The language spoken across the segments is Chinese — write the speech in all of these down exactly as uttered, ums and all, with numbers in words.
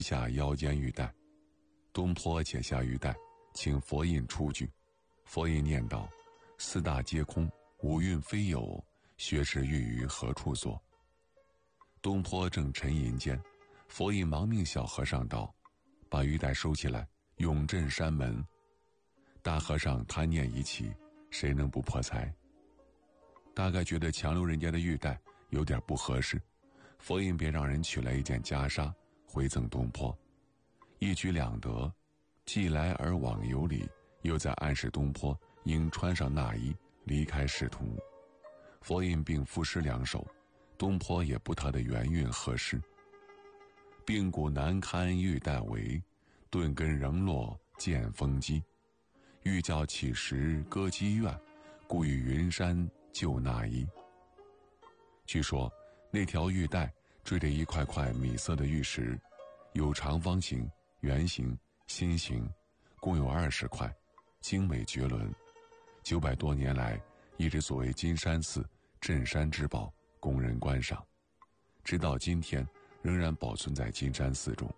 下腰间玉带。东坡解下玉带，请佛印出具。佛印念道：四大皆空，五蕴非有，学士欲于何处所？东坡正沉吟间，佛印忙命小和尚道：把玉带收起来，永镇山门。大和尚贪念已起，谁能不破财？大概觉得强留人家的玉带有点不合适，佛印便让人取来一件袈裟回赠东坡，一举两得，既来而往有礼，又在暗示东坡应穿上那衣离开仕途。佛印并赋诗两首，东坡也不他的原韵合适。髌骨难堪玉带围，钝根仍落见风机。欲教起时歌妓院，故与云山就那衣。据说那条玉带缀着一块块米色的玉石，有长方形、圆形、心形，共有二十块，精美绝伦。九百多年来，一直作为金山寺镇山之宝供人观赏，直到今天仍然保存在金山寺中。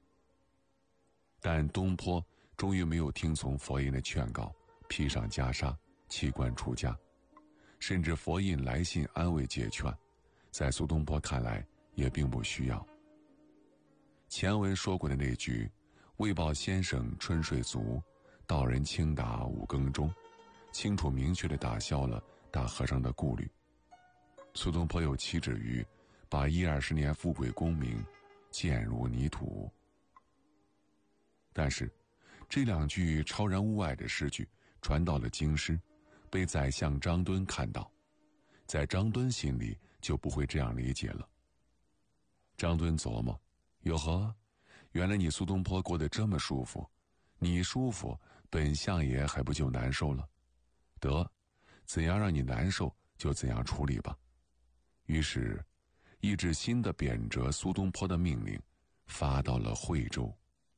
但东坡终于没有听从佛印的劝告，披上袈裟弃官出家，甚至佛印来信安慰解劝，在苏东坡看来也并不需要。前文说过的那句为报先生春睡足，道人轻打五更钟，清楚明确地打消了大和尚的顾虑。苏东坡又岂止于把一二十年富贵功名渐如泥土。但是这两句超然物外的诗句传到了京师，被宰相张敦看到，在张敦心里就不会这样理解了。张敦琢磨，哟呵，原来你苏东坡过得这么舒服，你舒服，本相爷还不就难受了？得，怎样让你难受就怎样处理吧。于是一纸新的贬谪苏东坡的命令发到了惠州。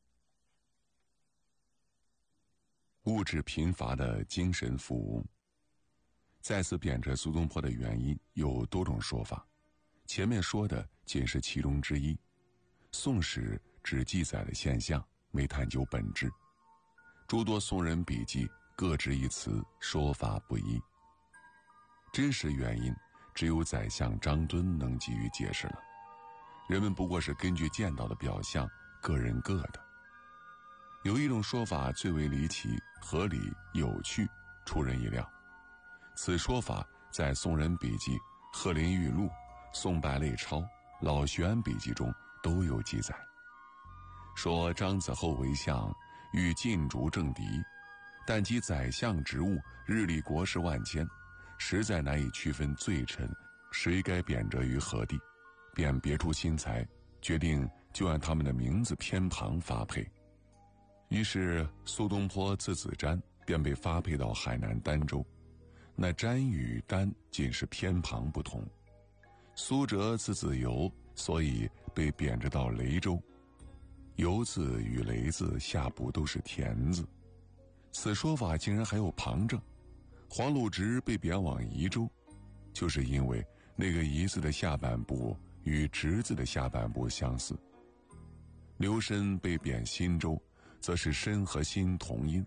物质贫乏的精神富翁。再次贬谪苏东坡的原因有多种说法，前面说的仅是其中之一。宋史只记载了现象，没探究本质。诸多宋人笔记各执一词，说法不一。真实原因只有宰相张敦能给予解释了，人们不过是根据见到的表象，各人各的。有一种说法最为离奇、合理、有趣，出人意料。此说法在宋人笔记、贺林玉录、宋败类钞、老徐安笔记中都有记载，说张子厚为相，欲尽逐政敌，但其宰相职务日理国事万千，实在难以区分罪臣谁该贬谪于何地，便别出心裁，决定就按他们的名字偏旁发配。于是苏东坡字子瞻便被发配到海南儋州，那瞻与儋仅是偏旁不同。苏辙字子由，所以被贬谪到雷州，由字与雷字下部都是田字。此说法竟然还有旁证，黄鲁直被贬往宜州，就是因为那个宜字的下半部与直字的下半部相似。刘申被贬新州，则是申和辛同音。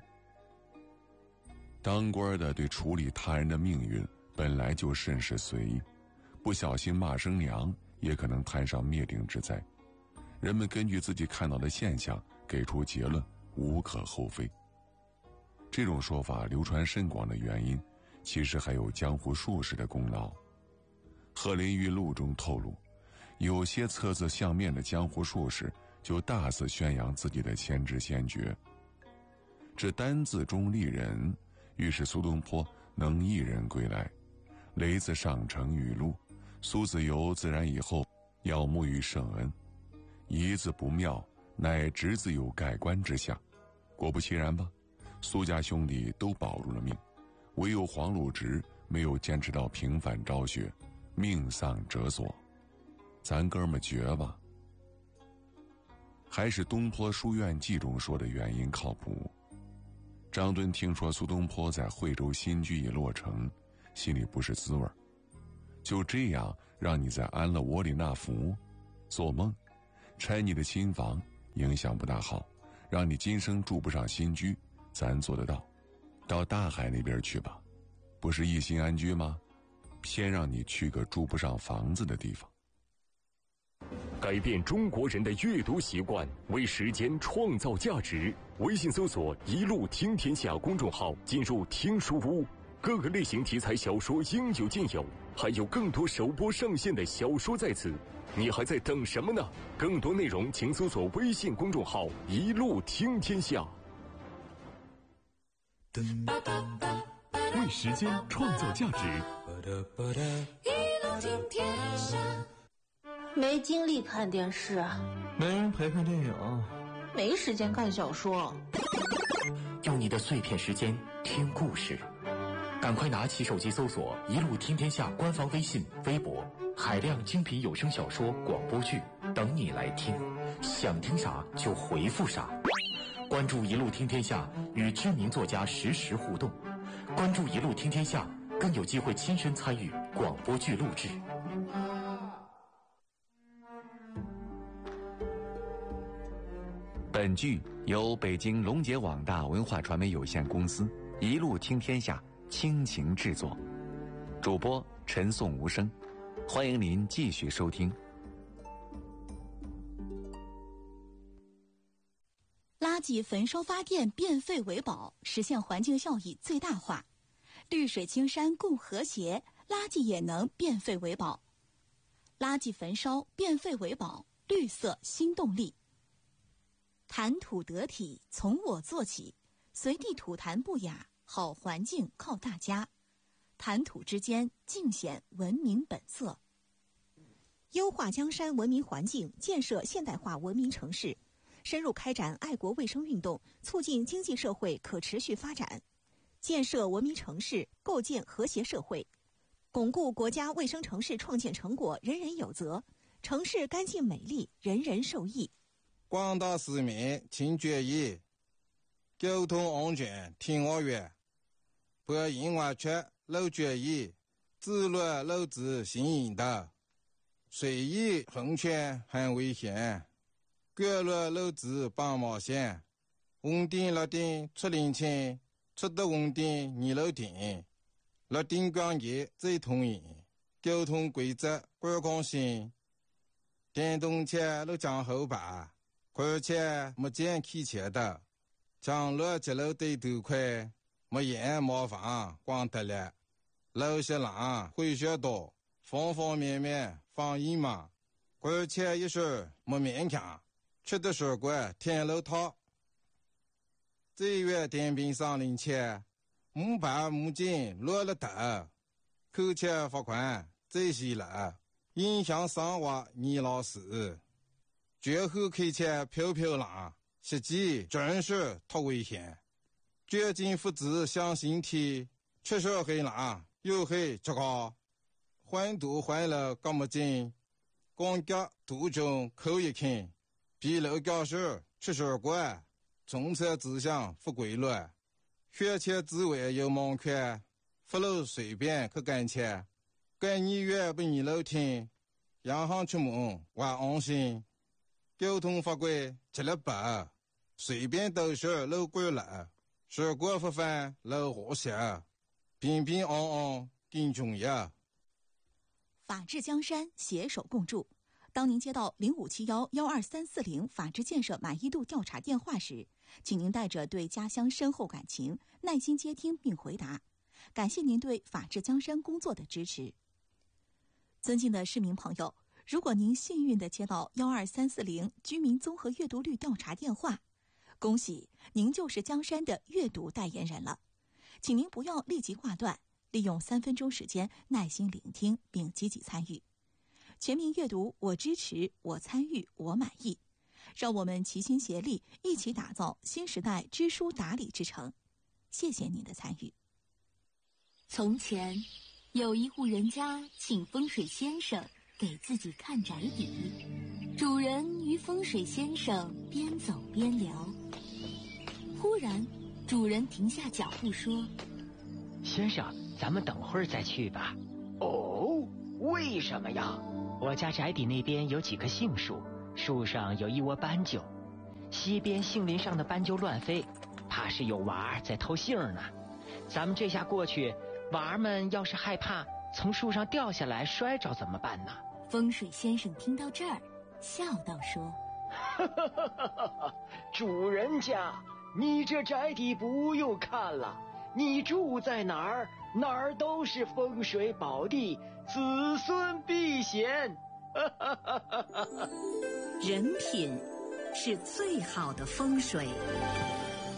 当官的对处理他人的命运本来就甚是随意，不小心骂声娘也可能摊上灭顶之灾。人们根据自己看到的现象给出结论，无可厚非。这种说法流传甚广的原因，其实还有江湖术士的功劳。贺林玉录中透露，有些测字相面的江湖术士就大肆宣扬自己的先知先觉。这单字中立人，于是苏东坡能一人归来。雷字上承语录，苏子由自然以后要沐浴圣恩。一字不妙，乃侄子有盖棺之下。果不其然吧，苏家兄弟都保住了命，唯有黄鲁直没有坚持到平反昭雪，命丧折索。咱哥们绝吧。还是东坡书院记中说的原因靠谱。张敦听说苏东坡在惠州新居已落成，心里不是滋味，就这样让你在安乐窝里纳福？做梦！拆你的新房， 影响不大好，让你今生住不上新居，咱做得到。到大海那边去吧，不是一心安居吗？偏让你去个住不上房子的地方。 改变中国人的阅读习惯，为时间创造价值。微信搜索“一路听天下”公众号，进入听书屋，各个类型题材小说应有尽有，还有更多首播上线的小说在此，你还在等什么呢？更多内容请搜索微信公众号“一路听天下”。为时间创造价值， 一路听天下。 没精力看电视， 没人陪看电影， 没时间看小说。 用你的碎片时间听故事，赶快拿起手机搜索“一路听天下”官方微信、微博，海量精品有声小说、广播剧等你来听，想听啥就回复啥。关注“一路听天下”，与知名作家实时互动。关注“一路听天下”，更有机会亲身参与广播剧录制。 本剧由北京龙杰网大文化传媒有限公司一路听天下倾情制作，主播陈颂无声，欢迎您继续收听。 垃圾焚烧发电变废为宝，实现环境效益最大化。绿水青山共和谐，垃圾也能变废为宝。垃圾焚烧变废为宝，绿色新动力。谈吐得体，从我做起，随地吐痰不雅，好环境靠大家。谈吐之间，尽显文明本色。 优化江山文明环境，建设现代化文明城市，深入开展爱国卫生运动，促进经济社会可持续发展，建设文明城市，构建和谐社会，巩固国家卫生城市创建成果人人有责，城市干净美丽，人人受益。 广大市民请注意，交通安全听我话，不因为缺漏注意，自乱漏子行引导，随意横穿很危险，各乱漏子帮冒险，红灯绿灯出领情，出得红灯你漏停，绿灯光节最通行，交通规则观光性，电动车都讲后排。而且没见开车的，将路接路对头快，没烟没房光得了，路些浪会学多，方方面面防疫嘛。而且一时没勉强，吃的水果天路套。这月电瓶上领钱，木牌木镜落了头，扣钱罚款这些了，影响生活你老师。绝后开车飘飘浪，实际真是太危险。绝境父子相形体，确实很浪，又很糟糕。环堵环了干么劲？光脚途中口一看，比路教时吃水果，从车指向不规律，学前之外有盲看，不路随便去干切，干你越不你路听，洋行出门我安心。交通法规吃了白，随便都是路过了，水果不犯路和谐，平平安安更重要。 法治江山，携手共筑。当您接到零五七幺幺二三四零法治建设满意度调查电话时，请您带着对家乡深厚感情，耐心接听并回答。感谢您对法治江山工作的支持。尊敬的市民朋友，如果您幸运地接到幺二三四零居民综合阅读率调查电话，恭喜您就是江山的阅读代言人了。请您不要立即挂断，利用三分钟时间耐心聆听并积极参与。全民阅读，我支持，我参与，我满意。让我们齐心协力，一起打造新时代知书达理之城。谢谢您的参与。 从前，有一户人家请风水先生给自己看宅邸，主人与风水先生边走边聊。忽然，主人停下脚步说：“ 先生，咱们等会儿再去吧。”“哦，为什么呀？”“我家宅邸那边有几棵杏树，树上有一窝斑鸠， 西边杏林上的斑鸠乱飞，怕是有娃儿在偷杏呢。咱们这下过去，娃儿们要是害怕从树上掉下来摔着怎么办呢？ 风水先生听到这儿，笑道说： 主人家，你这宅邸不用看了，你住在哪儿，哪儿都是风水宝地，子孙避险。 人品是最好的风水。